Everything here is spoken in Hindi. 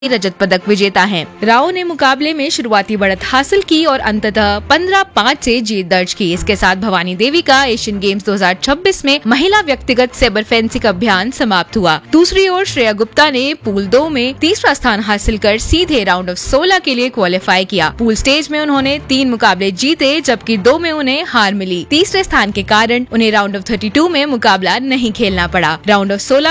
रजत पदक विजेता हैं। राव ने मुकाबले में शुरुआती बढ़त हासिल की और अंततः 15-5 से जीत दर्ज की। इसके साथ भवानी देवी का एशियन गेम्स 2026 में महिला व्यक्तिगत सेबर फेंसिंग अभियान समाप्त हुआ। दूसरी ओर श्रेया गुप्ता ने पूल 2 में तीसरा स्थान हासिल कर सीधे राउंड ऑफ 16 के लिए क्वालिफाई किया। पूल स्टेज में उन्होंने 3 मुकाबले जीते, जबकि 2 में उन्हें हार मिली। तीसरे स्थान के कारण उन्हें राउंड ऑफ 32 में मुकाबला नहीं खेलना पड़ा। Round of 16